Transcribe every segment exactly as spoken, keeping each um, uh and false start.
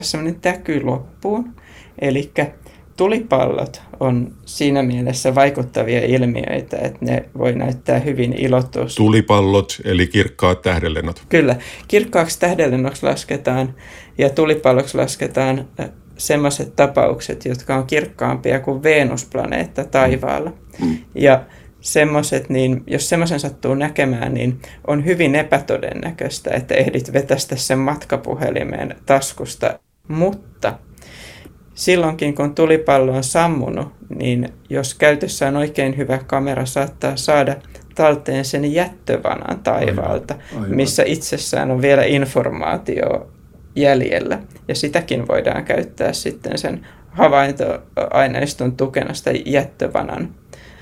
semmoinen täky loppuun. Eli tulipallot on siinä mielessä vaikuttavia ilmiöitä, että ne voi näyttää hyvin ilottuus. Tulipallot eli kirkkaat tähdenlennot. Kyllä. Kirkkaaksi tähdenlennoksi lasketaan ja tulipalloksi lasketaan sellaiset tapaukset, jotka on kirkkaampia kuin Venus-planeetta taivaalla. Mm. Ja semmoiset, niin jos semmoisen sattuu näkemään, niin on hyvin epätodennäköistä, että ehdit vetästä sen matkapuhelimeen taskusta. Mutta silloinkin, kun tulipallo on sammunut, niin jos käytössä on oikein hyvä kamera, saattaa saada talteen sen jättövanan taivaalta, aivan, aivan. missä itsessään on vielä informaatio jäljellä. Ja sitäkin voidaan käyttää sitten sen havaintoaineiston tukena sitä jättövanan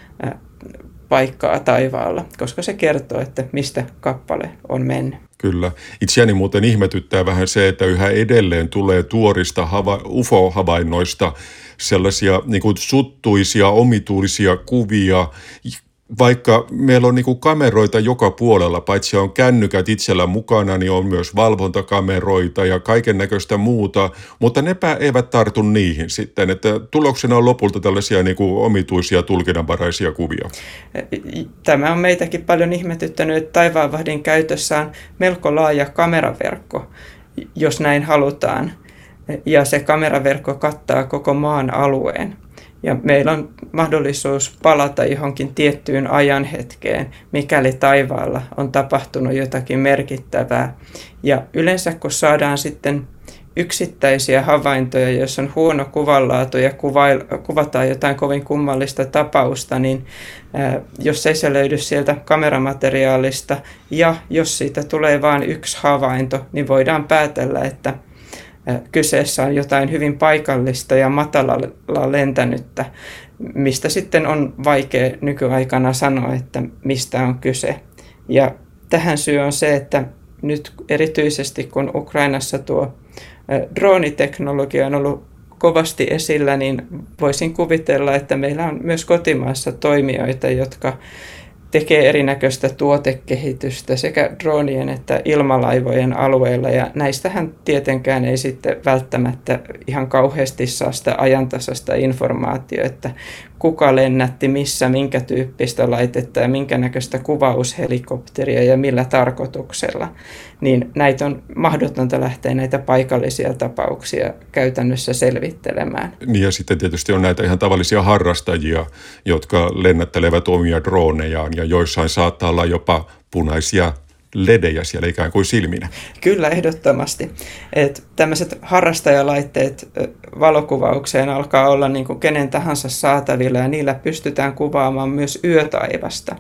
paikkaa taivaalla, koska se kertoo, että mistä kappale on mennyt. Kyllä. Itseäni muuten ihmetyttää vähän se, että yhä edelleen tulee tuorista hava- U F O-havainnoista sellaisia niin kuin suttuisia, omituisia kuvia, vaikka meillä on niin kuin kameroita joka puolella, paitsi on kännykät itsellä mukana, niin on myös valvontakameroita ja kaiken näköistä muuta, mutta nepä eivät tartu niihin sitten, että tuloksena on lopulta tällaisia niin kuin omituisia tulkinnanvaraisia kuvia. Tämä on meitäkin paljon ihmetyttänyt, että Taivaanvahdin käytössä on melko laaja kameraverkko, jos näin halutaan, ja se kameraverkko kattaa koko maan alueen. Ja meillä on mahdollisuus palata johonkin tiettyyn ajanhetkeen, mikäli taivaalla on tapahtunut jotakin merkittävää. Ja yleensä kun saadaan sitten yksittäisiä havaintoja, jos on huono kuvanlaatu ja kuvataan jotain kovin kummallista tapausta, niin ää, jos ei se löydy sieltä kameramateriaalista ja jos siitä tulee vain yksi havainto, niin voidaan päätellä, että kyseessä on jotain hyvin paikallista ja matalalla lentänyttä, mistä sitten on vaikea nykyaikana sanoa, että mistä on kyse. Ja tähän syy on se, että nyt erityisesti kun Ukrainassa tuo drooniteknologia on ollut kovasti esillä, niin voisin kuvitella, että meillä on myös kotimaassa toimijoita, jotka tekee erinäköistä tuotekehitystä sekä droonien että ilmalaivojen alueella, ja näistähän tietenkään ei sitten välttämättä ihan kauheasti saa sitä ajantasaista informaatiota, että kuka lennätti missä, minkä tyyppistä laitetta ja minkä näköistä kuvaushelikopteria ja millä tarkoituksella, niin näitä on mahdotonta lähteä näitä paikallisia tapauksia käytännössä selvittelemään. Niin ja sitten tietysti on näitä ihan tavallisia harrastajia, jotka lennättelevät omia droonejaan ja joissain saattaa olla jopa punaisia ledejä siellä ikään kuin silminä. Kyllä, ehdottomasti. Että tämmöiset harrastajalaitteet valokuvaukseen alkaa olla niin kuin kenen tahansa saatavilla ja niillä pystytään kuvaamaan myös yötaivasta.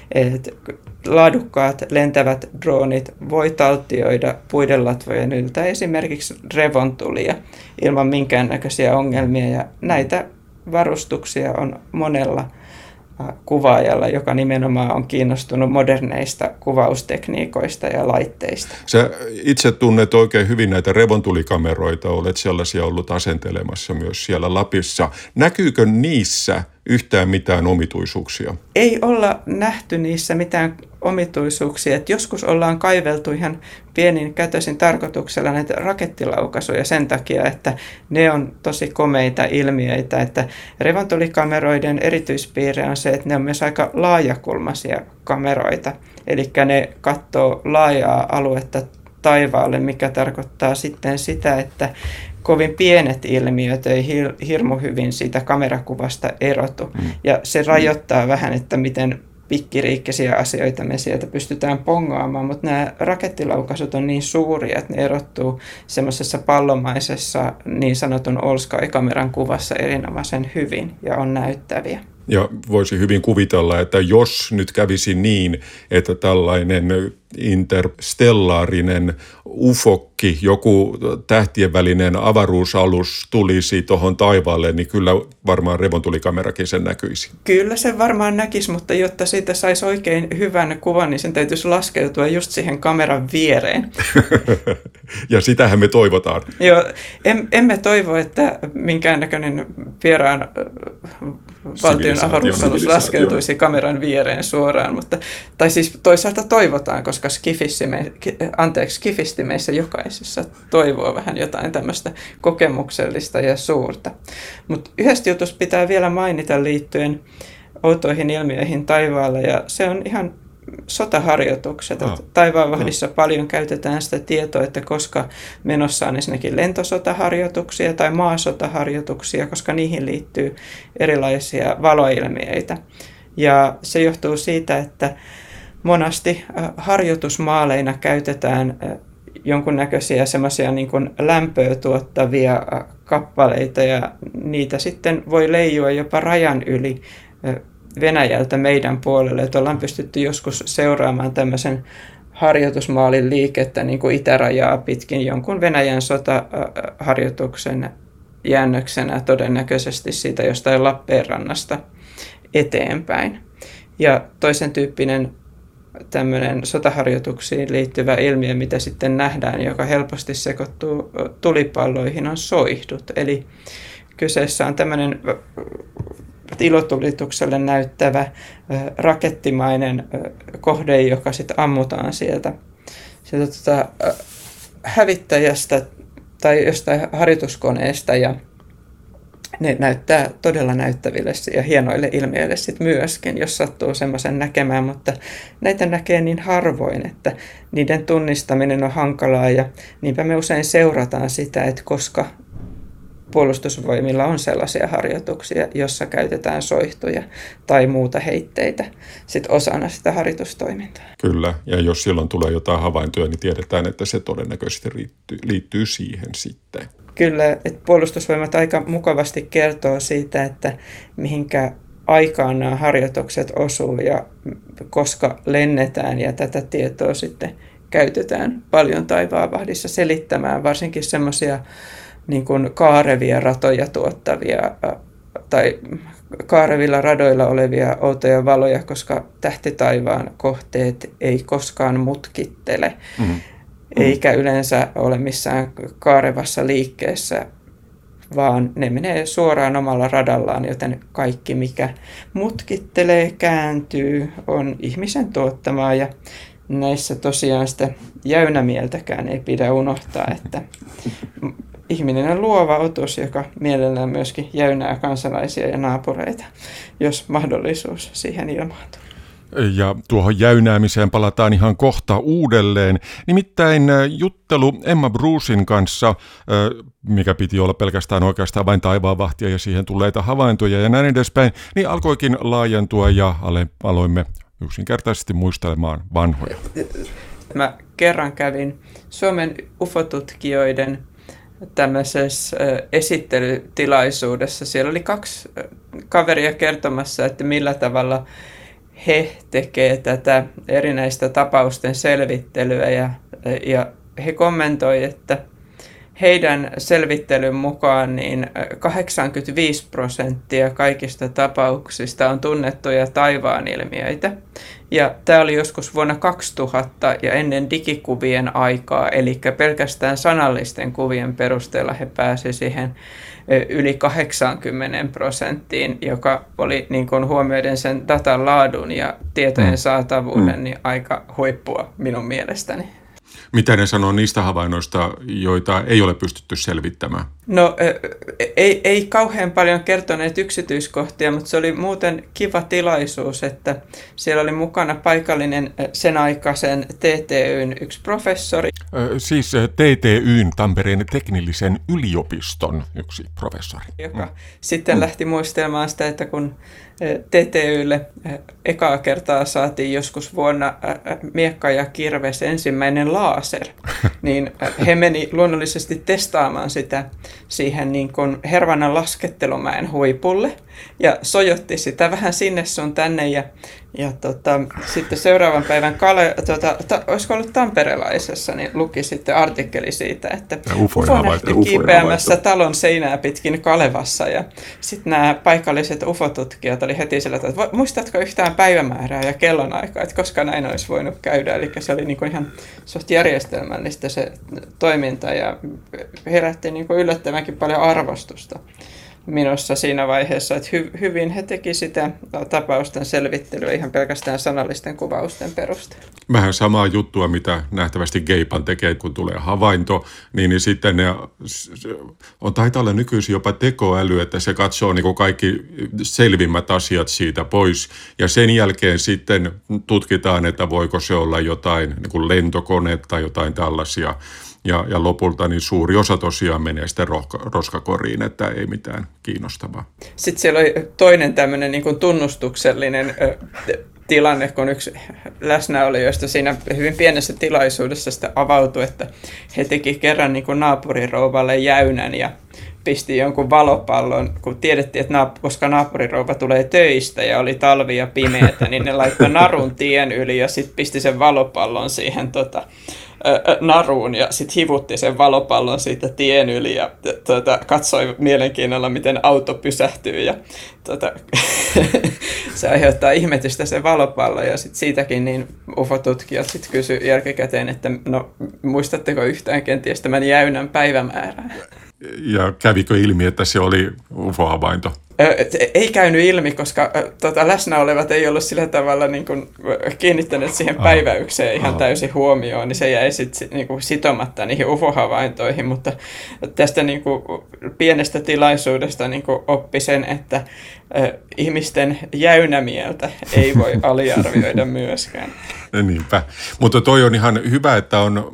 Et laadukkaat lentävät droonit voi taltioida puidenlatvojen yltä esimerkiksi revontulia ilman minkäännäköisiä ongelmia ja näitä varustuksia on monella kuvaajalla, joka nimenomaan on kiinnostunut moderneista kuvaustekniikoista ja laitteista. Sä itse tunnet oikein hyvin näitä revontulikameroita, olet sellaisia ollut asentelemassa myös siellä Lapissa. Näkyykö niissä yhtään mitään omituisuuksia? Ei olla nähty niissä mitään omituisuuksia. Et joskus ollaan kaiveltu ihan pienin kätösin tarkoituksella näitä rakettilaukaisuja sen takia, että ne on tosi komeita ilmiöitä. Että revontulikameroiden erityispiirre on se, että ne on myös aika laajakulmaisia kameroita. Eli ne katsoo laajaa aluetta taivaalle, mikä tarkoittaa sitten sitä, että kovin pienet ilmiöt ei hirmu hyvin siitä kamerakuvasta erotu. Mm. Ja se rajoittaa mm. vähän, että miten pikkiriikkisiä asioita me sieltä pystytään pongaamaan, mutta nämä rakettilaukaisut on niin suuria, että ne erottuu semmoisessa pallomaisessa niin sanotun all sky-kameran kuvassa erinomaisen hyvin ja on näyttäviä. Ja voisi hyvin kuvitella, että jos nyt kävisi niin, että tällainen interstellaarinen ufokki, joku tähtien välinen avaruusalus tulisi tuohon taivaalle, niin kyllä varmaan revontulikameраkin sen näkyisi. Kyllä se varmaan näkisi, mutta jotta siitä saisi oikein hyvän kuvan, niin sen täytyisi laskeutua just siihen kameran viereen. Ja sitähän me toivotaan. Joo, em, emme toivo, että minkäännäköinen vieraan valtion avaruusalus laskeutuisi kameran viereen suoraan, mutta, tai siis toisaalta toivotaan, koska skifisti me, anteeksi, skifisti meissä jokaisella ilmaisissa toivoo vähän jotain tämmöistä kokemuksellista ja suurta. Mutta yhdestä jutusta pitää vielä mainita liittyen outoihin ilmiöihin taivaalla, ja se on ihan sotaharjoitukset. Ah. Taivaanvahdissa ah. paljon käytetään sitä tietoa, että koska menossa on ensinnäkin lentosotaharjoituksia tai maasotaharjoituksia, koska niihin liittyy erilaisia valoilmiöitä. Ja se johtuu siitä, että monasti harjoitusmaaleina käytetään jonkunnäköisiä semmoisia niin kuin lämpöä tuottavia kappaleita, ja niitä sitten voi leijua jopa rajan yli Venäjältä meidän puolelle. Että ollaan pystytty joskus seuraamaan tämmöisen harjoitusmaalin liikettä niin kuin itärajaa pitkin jonkun Venäjän sotaharjoituksen jäännöksenä todennäköisesti siitä jostain Lappeenrannasta eteenpäin. Ja toisen tyyppinen tämmöinen sotaharjoituksiin liittyvä ilmiö, mitä sitten nähdään, joka helposti sekoittuu tulipalloihin, on soihdut. Eli kyseessä on tämmöinen ilotulitukselle näyttävä rakettimainen kohde, joka sitten ammutaan sieltä, sieltä tota, hävittäjästä tai jostain harjoituskoneesta, ja ne näyttää todella näyttäville ja hienoille ilmiöille sit myöskin, jos sattuu semmoisen näkemään, mutta näitä näkee niin harvoin, että niiden tunnistaminen on hankalaa, ja niinpä me usein seurataan sitä, että koska puolustusvoimilla on sellaisia harjoituksia, jossa käytetään soihtuja tai muuta heitteitä sit osana sitä harjoitustoimintaa. Kyllä, ja jos silloin tulee jotain havaintoja, niin tiedetään, että se todennäköisesti liittyy, liittyy siihen sitten. Kyllä, että puolustusvoimat aika mukavasti kertoo siitä, että mihinkä aikaan nämä harjoitukset osuu ja koska lennetään, ja tätä tietoa sitten käytetään paljon taivaanvahdissa selittämään varsinkin semmoisia niin kuin kaarevia ratoja tuottavia tai kaarevilla radoilla olevia outoja valoja, koska tähtitaivaan kohteet ei koskaan mutkittele. Mm-hmm. Eikä yleensä ole missään kaarevassa liikkeessä, vaan ne menee suoraan omalla radallaan, joten kaikki mikä mutkittelee, kääntyy, on ihmisen tuottamaa, ja näissä tosiaan sitä jäynämieltäkään ei pidä unohtaa, että ihminen on luova otus, joka mielellään myöskin jäynää kansalaisia ja naapureita, jos mahdollisuus siihen ilmaantuu. Ja tuohon jäynäämiseen palataan ihan kohta uudelleen. Nimittäin juttelu Emma Brucein kanssa, mikä piti olla pelkästään oikeastaan vain taivaanvahtia ja siihen tulleita havaintoja ja näin edespäin, niin alkoikin laajentua ja aloimme yksinkertaisesti muistelemaan vanhoja. Mä kerran kävin Suomen ufotutkijoiden tämmöisessä esittelytilaisuudessa. Siellä oli kaksi kaveria kertomassa, että millä tavalla he tekevät tätä erinäistä tapausten selvittelyä, ja, ja he kommentoivat, että heidän selvittelyn mukaan niin kahdeksankymmentäviisi prosenttia kaikista tapauksista on tunnettuja taivaanilmiöitä. Ja tämä oli joskus vuonna kaksituhatta ja ennen digikuvien aikaa, eli pelkästään sanallisten kuvien perusteella he pääsivät siihen yli kahdeksankymmentä prosenttiin, joka oli niin kuin huomioiden sen datan laadun ja tietojen saatavuuden niin aika huippua minun mielestäni. Mitä ne sanoo niistä havainnoista, joita ei ole pystytty selvittämään? No ei, ei kauhean paljon kertoneet yksityiskohtia, mutta se oli muuten kiva tilaisuus, että siellä oli mukana paikallinen sen aikaisen T T Y:n yksi professori. Siis T T Y:n Tampereen teknillisen yliopiston yksi professori. Joka mm. sitten mm. lähti muistelemaan sitä, että kun T T Y:lle ekaa kertaa saatiin joskus vuonna miekka ja kirves ensimmäinen laser, niin he meni luonnollisesti testaamaan sitä siihen niin kuin Hervannan laskettelumäen huipulle ja sojotti sitä vähän sinne sun tänne, ja, ja tota, sitten seuraavan päivän Kale, tota, ta, olisiko ollut Tamperelaisessa, niin luki sitten artikkeli siitä, että U F O nähty kiipeämässä talon seinää pitkin Kalevassa, ja sitten nämä paikalliset ufotutkijat oli heti sillä, että muistatko yhtään päivämäärää ja kellonaikaa, että koska näin olisi voinut käydä, eli se oli niin kuin ihan suht järjestelmällistä se toiminta ja herätti niin kuin yllättävänkin paljon arvostusta. minussa siinä vaiheessa, että hy, hyvin he teki sitä tapausten selvittelyä ihan pelkästään sanallisten kuvausten perusteella. Vähän samaa juttua, mitä nähtävästi Geipan tekee, kun tulee havainto, niin, niin sitten ne on taitaa olla nykyisin jopa tekoäly, että se katsoo niin kuin kaikki selvimmät asiat siitä pois, ja sen jälkeen sitten tutkitaan, että voiko se olla jotain niin kuin lentokone tai jotain tällaisia. Ja, ja lopulta niin suuri osa tosiaan menee sitten rohka, roskakoriin, että ei mitään kiinnostavaa. Sitten siellä oli toinen tämmöinen niin kuin tunnustuksellinen ö, tilanne, kun yksi läsnäolijoista siinä hyvin pienessä tilaisuudessa sitä avautui, että he teki kerran niin kuin naapurirouvalle jäynän ja pisti jonkun valopallon, kun tiedettiin, että naap- koska naapurirouva tulee töistä ja oli talvi ja pimeätä, niin ne laittoi narun tien yli ja sitten pisti sen valopallon siihen tota, naruun ja sitten hivutti sen valopallon siitä tien yli ja tuota, katsoi mielenkiinnolla, miten auto pysähtyy ja tuota, se aiheuttaa ihmetystä se valopallo ja sitten siitäkin niin U F O-tutkijat sitten kysyi jälkikäteen, että no muistatteko yhtään kenties tämän jäynän päivämäärää? Ja kävikö ilmi, että se oli U F O-havainto? Ei käynyt ilmi, koska tota, läsnä olevat ei ollut sillä tavalla niin kuin, kiinnittäneet siihen päiväykseen ihan Aha. täysin huomioon, niin se jäi sit, niin kuin, sitomatta niihin U F O-havaintoihin, mutta tästä niin kuin, pienestä tilaisuudesta niin kuin, oppi sen, että äh, ihmisten jäynämieltä ei voi aliarvioida myöskään. Niinpä. Mutta toi on ihan hyvä, että on,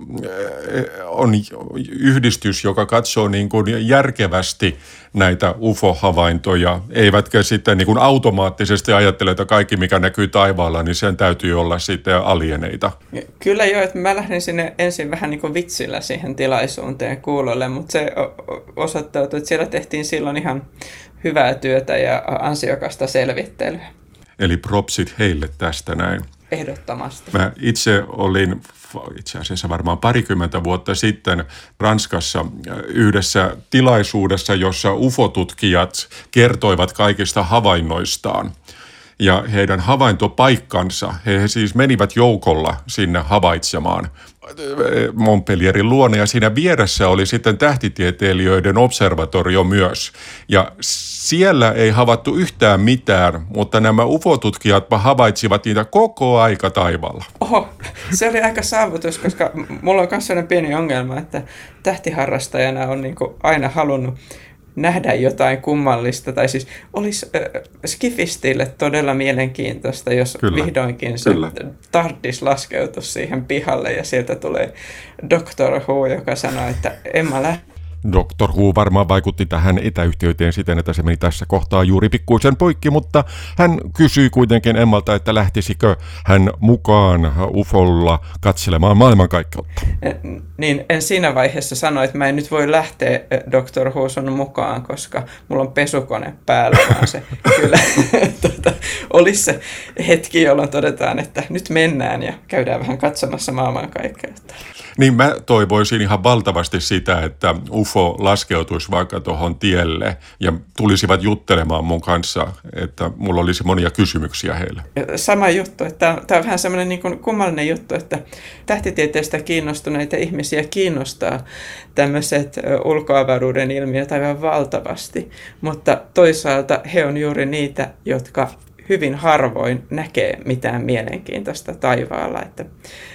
on yhdistys, joka katsoo niin kuin järkevästi näitä U F O-havaintoja, eivätkä sitten niin kuin automaattisesti ajattele, että kaikki mikä näkyy taivaalla, niin sen täytyy olla sitten alieneita. Kyllä joo, että mä lähdin sinne ensin vähän niin kuin vitsillä siihen tilaisuuteen kuulolle, mutta se osoittautui, että siellä tehtiin silloin ihan hyvää työtä ja ansiokasta selvittelyä. Eli propsit heille tästä näin. Ehdottomasti. Mä itse olin itse asiassa varmaan parikymmentä vuotta sitten Ranskassa yhdessä tilaisuudessa, jossa U F O-tutkijat kertoivat kaikista havainnoistaan. Ja heidän havaintopaikkansa, he siis menivät joukolla sinne havaitsemaan Montpellierin luona ja siinä vieressä oli sitten tähtitieteilijöiden observatorio myös. Ja siellä ei havaittu yhtään mitään, mutta nämä U F O-tutkijat havaitsivat niitä koko aika taivaalla. Oho, se oli aika saavutus, koska mulla on myös sellainen pieni ongelma, että tähtiharrastajana on niin kuin aina halunnut nähdä jotain kummallista, tai siis olisi äh, skifistille todella mielenkiintoista, jos kyllä, vihdoinkin se kyllä. TARDIS laskeutuisi siihen pihalle ja sieltä tulee doktor Who, joka sanoo, että Emma lähtee. doktor Who varmaan vaikutti tähän etäyhteyteen siten, että se meni tässä kohtaa juuri pikkuisen poikki, mutta hän kysyi kuitenkin Emmalta, että lähtisikö hän mukaan U F O:lla katselemaan maailmankaikkeutta. Niin, en siinä vaiheessa sano, että mä en nyt voi lähteä doktor Whoson mukaan, koska mulla on pesukone päällä, vaan se kyllä tuota, olisi se hetki, jolloin todetaan, että nyt mennään ja käydään vähän katsomassa maailmankaikkeutta. Niin mä toivoisin ihan valtavasti sitä, että U F O laskeutuisi vaikka tuohon tielle ja tulisivat juttelemaan mun kanssa, että mulla olisi monia kysymyksiä heille. Sama juttu, että tämä on vähän semmoinen niin kuin kummallinen juttu, että tähtitieteestä kiinnostuneita ihmisiä kiinnostaa tämmöiset ulkoavaruuden ilmiöt aivan valtavasti, mutta toisaalta he on juuri niitä, jotka hyvin harvoin näkee mitään mielenkiintoista taivaalla, että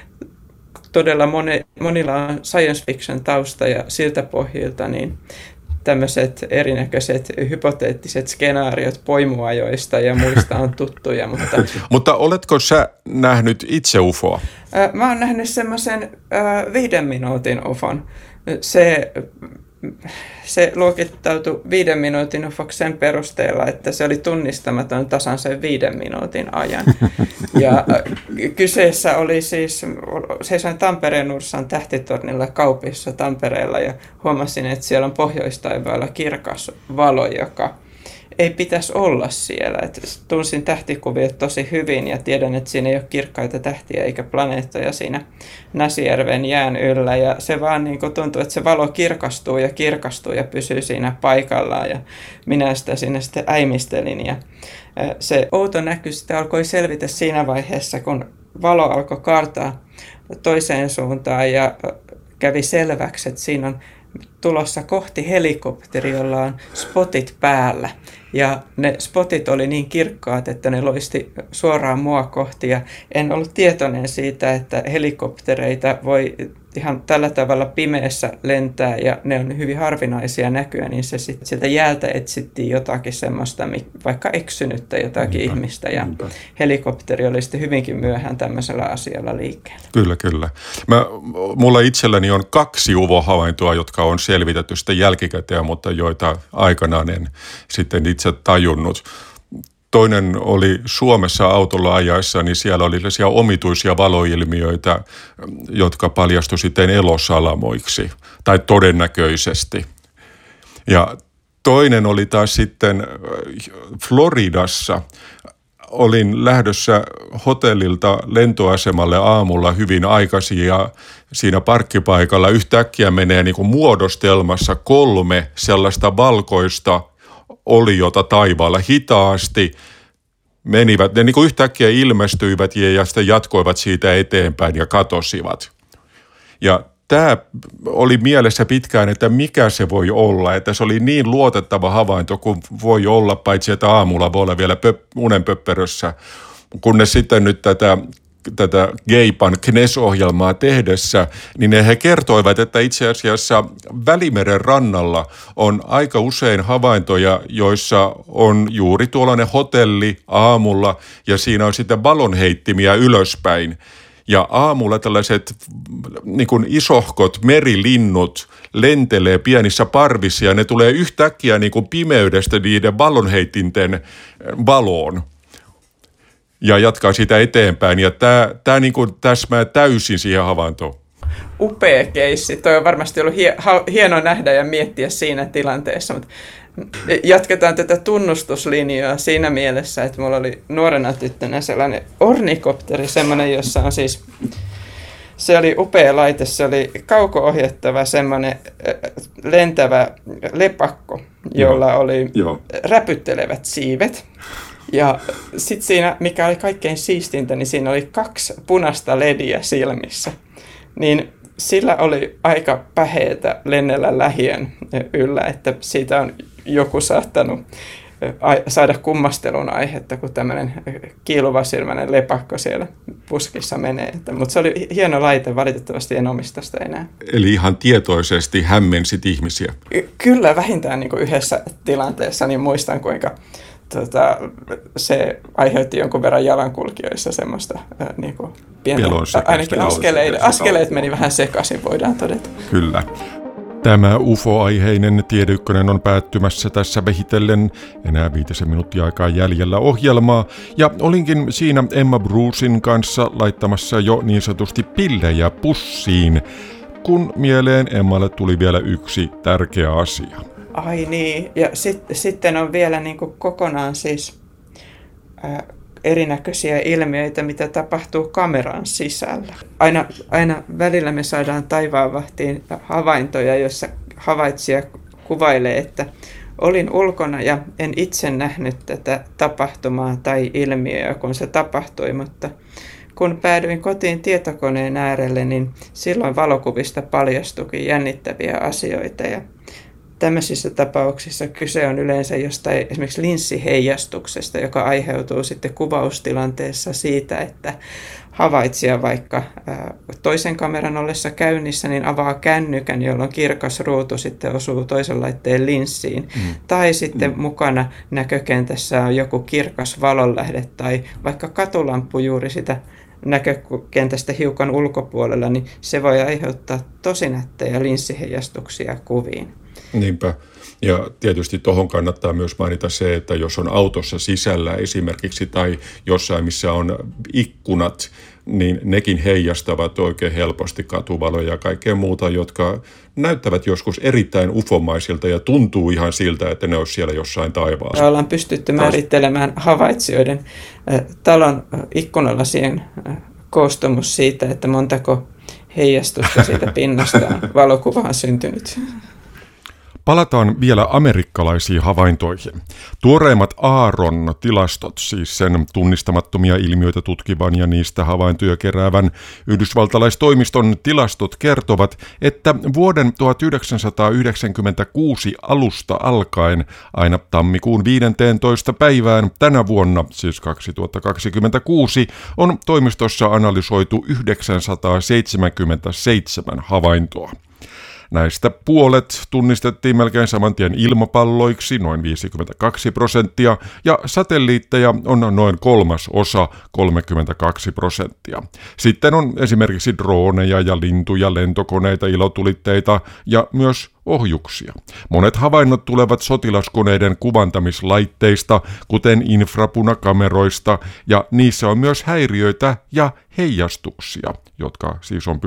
todella moni, monilla on science fiction tausta ja siltä pohjilta niin tämmöiset erinäköiset hypoteettiset skenaariot poimuajoista ja muista on tuttuja. Mutta, mutta oletko sä nähnyt itse U F Oa? Mä oon nähnyt semmoisen äh, viiden minuutin U F On. Se, se luokittautui viiden minuutin U F Oksi sen perusteella, että se oli tunnistamaton tasan sen viiden minuutin ajan. Ja äh, kyseessä oli siis, seisoin Tampereen Nursan tähtitornilla Kaupissa Tampereella ja huomasin, että siellä on pohjoistaivaalla kirkas valo, joka ei pitäisi olla siellä. Et tunsin tähtikuviot tosi hyvin ja tiedän, että siinä ei ole kirkkaita tähtiä eikä planeettoja siinä Näsijärven jään yllä. Ja se vaan niin kuin tuntuu, että se valo kirkastuu ja kirkastuu ja pysyy siinä paikallaan. Ja minä sitä siinä sitten äimistelin. Ja se outo näky sitä alkoi selvitä siinä vaiheessa, kun valo alkoi kaartaa toiseen suuntaan ja kävi selväksi, että siinä on tulossa kohti helikopteri, jolla on spotit päällä. Ja ne spotit oli niin kirkkaat, että ne loisti suoraan mua kohti. Ja en ollut tietoinen siitä, että helikoptereita voi ihan tällä tavalla pimeässä lentää ja ne on hyvin harvinaisia näkyä, niin se sitten sieltä jäältä etsittiin jotakin semmoista, vaikka eksynyttä jotakin niinpä, ihmistä ja niinpä. Helikopteri oli sitten hyvinkin myöhään tämmöisellä asialla liikkeellä. Kyllä, kyllä. Mä, mulla itselläni on kaksi U F O-havaintoa, jotka on selvitetty sitten jälkikäteen, mutta joita aikanaan en sitten itse tajunnut. Toinen oli Suomessa autolla ajaessa, niin siellä oli sellaisia omituisia valoilmiöitä, jotka paljastui sitten elosalamoiksi, tai todennäköisesti. Ja toinen oli taas sitten Floridassa. Olin lähdössä hotellilta lentoasemalle aamulla hyvin aikaisin ja siinä parkkipaikalla yhtäkkiä menee niin kuin muodostelmassa kolme sellaista valkoista oliota taivaalla hitaasti. Menivät, ne niin kuin yhtäkkiä ilmestyivät ja sitten jatkoivat siitä eteenpäin ja katosivat. Ja tämä oli mielessä pitkään, että mikä se voi olla, että se oli niin luotettava havainto kuin voi olla, paitsi että aamulla voi olla vielä pöp- unenpöpperössä, kunnes sitten nyt tätä tätä Geipan K N E S-ohjelmaa tehdessä, niin he kertoivat, että itse asiassa Välimeren rannalla on aika usein havaintoja, joissa on juuri tuollainen hotelli aamulla ja siinä on sitten valonheittimiä ylöspäin. Ja aamulla tällaiset niin kuin isohkot merilinnut lentelee pienissä parvissa ja ne tulee yhtäkkiä niin kuin pimeydestä niiden valonheittinten valoon. Ja jatkaa sitä eteenpäin. Ja tämä, tämä niin kuin täsmää täysin siihen havaintoon. Upea keissi. Toi on varmasti ollut hie, ha, hieno nähdä ja miettiä siinä tilanteessa. Mutta jatketaan tätä tunnustuslinjaa siinä mielessä, että mulla oli nuorena tyttönä sellainen ornikopteri, semmoinen, jossa on siis... Se oli upea laite, se oli kauko-ohjattava semmoinen lentävä lepakko, jolla Joo. oli Joo. räpyttelevät siivet. Ja sitten siinä, mikä oli kaikkein siistintä, niin siinä oli kaksi punaista lediä silmissä. Niin sillä oli aika päheetä lennellä lähiön yllä, että siitä on joku saattanut saada kummastelun aihetta, kun tämmöinen kiiluvasilmäinen lepakko siellä puskissa menee. Mutta se oli hieno laite, valitettavasti en omista sitä enää. Eli ihan tietoisesti hämmensit ihmisiä? Kyllä, vähintään niin kuin yhdessä tilanteessa, niin muistan kuinka... Tota, se aiheutti jonkun verran jalankulkijoissa semmoista äh, niin kuin pientä, ainakin askeleet, askeleet meni vähän sekaisin, voidaan todeta. Kyllä. Tämä U F O-aiheinen Tiede Ykkönen on päättymässä tässä vähitellen enää viitisen minuuttia aikaa jäljellä ohjelmaa. Ja olinkin siinä Emma Brucein kanssa laittamassa jo niin sanotusti pillejä pussiin, kun mieleen Emmalle tuli vielä yksi tärkeä asia. Ai niin, ja sit, sitten on vielä niin kuin kokonaan siis ää, erinäköisiä ilmiöitä, mitä tapahtuu kameran sisällä. Aina, aina välillä me saadaan taivaanvahtiin havaintoja, joissa havaitsija kuvailee, että olin ulkona ja en itse nähnyt tätä tapahtumaa tai ilmiöä, kun se tapahtui, mutta kun päädyin kotiin tietokoneen äärelle, niin silloin valokuvista paljastuikin jännittäviä asioita ja tämmöisissä tapauksissa kyse on yleensä jostain esimerkiksi linssiheijastuksesta, joka aiheutuu sitten kuvaustilanteessa siitä, että havaitsija vaikka toisen kameran ollessa käynnissä, niin avaa kännykän, jolloin kirkas ruutu sitten osuu toisen laitteen linssiin. Mm. Tai sitten mm. mukana näkökentässä on joku kirkas valonlähde tai vaikka katulamppu juuri sitä näkökentästä hiukan ulkopuolella, niin se voi aiheuttaa tosi nättejä linssiheijastuksia kuviin. Niinpä. Ja tietysti tuohon kannattaa myös mainita se, että jos on autossa sisällä esimerkiksi tai jossain, missä on ikkunat, niin nekin heijastavat oikein helposti katuvaloja ja kaikkea muuta, jotka näyttävät joskus erittäin ufomaisilta ja tuntuu ihan siltä, että ne olisi siellä jossain taivaassa. Ollaan pystytty määrittelemään havaitsijoiden talon ikkunalasien koostumus siitä, että montako heijastusta siitä pinnasta valokuvaan syntynyt. Palataan vielä amerikkalaisiin havaintoihin. Tuoreimmat Aaron-tilastot, siis sen tunnistamattomia ilmiöitä tutkivan ja niistä havaintoja keräävän yhdysvaltalaistoimiston tilastot kertovat, että vuoden tuhatyhdeksänsataayhdeksänkymmentäkuusi alusta alkaen aina tammikuun viidenteentoista päivään tänä vuonna, siis kaksituhattakaksikymmentäkuusi, on toimistossa analysoitu yhdeksänsataaseitsemänkymmentäseitsemän havaintoa. Näistä puolet tunnistettiin melkein saman tien ilmapalloiksi, noin viisikymmentäkaksi prosenttia, ja satelliitteja on noin kolmas osa, kolmekymmentäkaksi prosenttia. Sitten on esimerkiksi drooneja ja lintuja, lentokoneita, ilotulitteita ja myös ohjuksia. Monet havainnot tulevat sotilaskoneiden kuvantamislaitteista, kuten infrapunakameroista, ja niissä on myös häiriöitä ja heijastuksia, jotka siis on